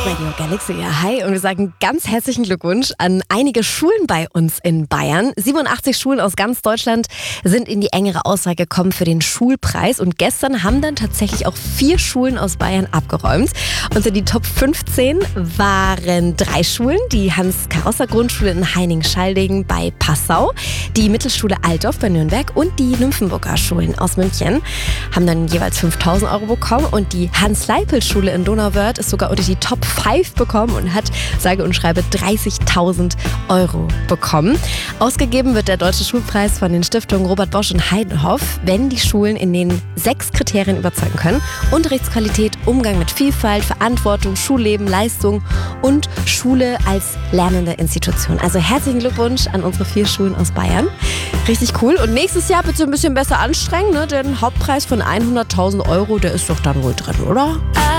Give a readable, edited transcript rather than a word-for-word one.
Radio Galaxy, ja, hi. Und wir sagen ganz herzlichen Glückwunsch an einige Schulen bei uns in Bayern. 87 Schulen aus ganz Deutschland sind in die engere Auswahl gekommen für den Schulpreis. Und gestern haben dann tatsächlich auch 4 Schulen aus Bayern abgeräumt. Unter die Top 15 waren 3 Schulen. Die Hans-Karosser-Grundschule in Heining-Schalding bei Passau, die Mittelschule Altdorf bei Nürnberg und die Nymphenburger Schulen aus München haben dann jeweils 5.000 Euro bekommen. Und die Hans-Leipel-Schule in Donauwörth ist sogar unter die Top 5 bekommen und hat sage und schreibe 30.000 Euro bekommen. Ausgegeben wird der Deutsche Schulpreis von den Stiftungen Robert Bosch und Heidenhoff, wenn die Schulen in den 6 Kriterien überzeugen können: Unterrichtsqualität, Umgang mit Vielfalt, Verantwortung, Schulleben, Leistung und Schule als lernende Institution. Also herzlichen Glückwunsch an unsere 4 Schulen aus Bayern. Richtig cool. Und nächstes Jahr bitte ein bisschen besser anstrengen, ne? Den Hauptpreis von 100.000 Euro, der ist doch dann wohl drin, oder?